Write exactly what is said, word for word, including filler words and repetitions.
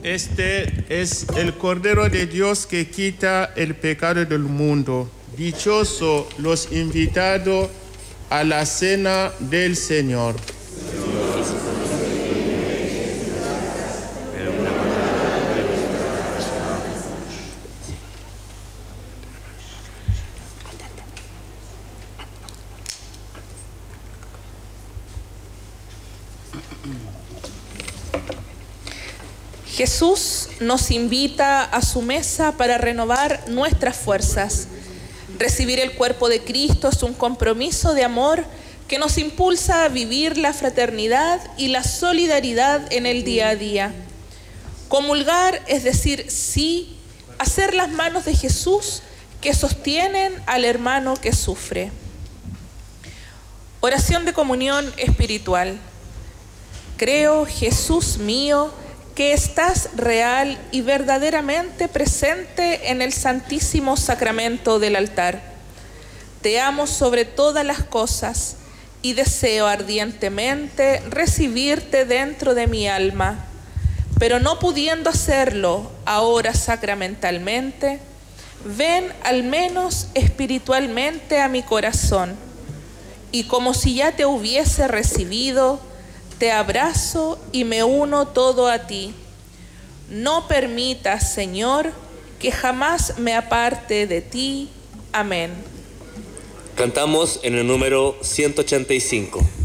Este es el Cordero de Dios que quita el pecado del mundo. Dichosos los invitados a la cena del Señor. Jesús nos invita a su mesa para renovar nuestras fuerzas. Recibir el cuerpo de Cristo es un compromiso de amor que nos impulsa a vivir la fraternidad y la solidaridad en el día a día. Comulgar es decir sí, hacer las manos de Jesús que sostienen al hermano que sufre. Oración de comunión espiritual. Creo, Jesús mío, que estás real y verdaderamente presente en el Santísimo Sacramento del altar. Te amo sobre todas las cosas y deseo ardientemente recibirte dentro de mi alma, pero no pudiendo hacerlo ahora sacramentalmente, ven al menos espiritualmente a mi corazón, y como si ya te hubiese recibido, te abrazo y me uno todo a ti. No permitas, Señor, que jamás me aparte de ti. Amén. Cantamos en el número ciento ochenta y cinco.